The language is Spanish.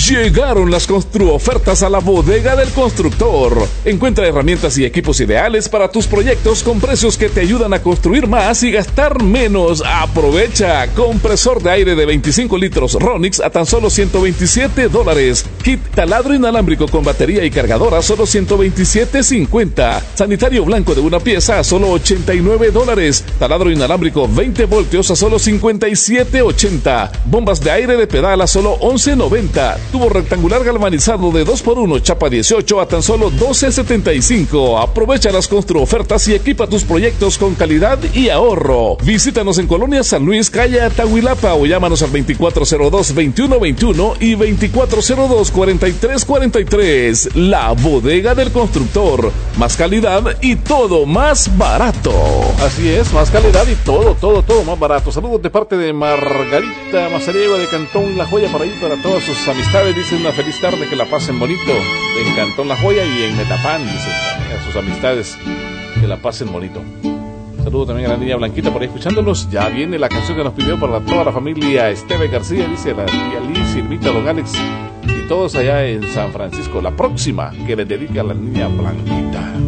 Llegaron las construofertas a la bodega del constructor. Encuentra herramientas y equipos ideales para tus proyectos con precios que te ayudan a construir más y gastar menos. Aprovecha. Compresor de aire de 25 litros Ronix a tan solo $127. Kit taladro inalámbrico con batería y cargador a solo $127.50. Sanitario blanco de una pieza a solo $89. Taladro inalámbrico 20 voltios a solo $57.80. Bombas de aire de pedal a solo $11.90. Tubo rectangular galvanizado de 2x1 chapa 18 a tan solo $12.75. Aprovecha las construofertas y equipa tus proyectos con calidad y ahorro. Visítanos en Colonia San Luis, calle Atahuilapa, o llámanos al 2402-2121 y 2402-4343. La bodega del constructor. Más calidad y todo más barato. Así es, más calidad y todo más barato. Saludos de parte de Margarita Mazariego de Cantón La Joya, por ahí para todas sus amistades. Dicen una feliz tarde, que la pasen bonito. En Cantón La Joya y en Metapán, dicen a sus amistades que la pasen bonito. Saludos también a la niña Blanquita por ahí escuchándonos. Ya viene la canción que nos pidió para toda la familia Esteve García, dice la tía Liz, Silvita, don Alex y todos allá en San Francisco. La próxima que le dedica a la niña Blanquita.